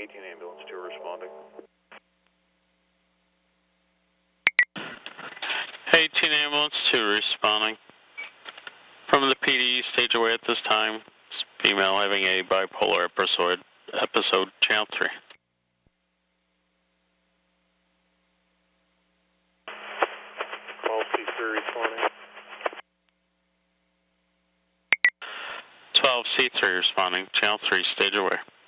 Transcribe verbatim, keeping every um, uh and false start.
eighteen ambulance two responding. eighteen ambulance two responding. From the P D, stage away at this time. Female having a bipolar episode, episode channel three. twelve C three responding. twelve C three responding, channel three, stage away.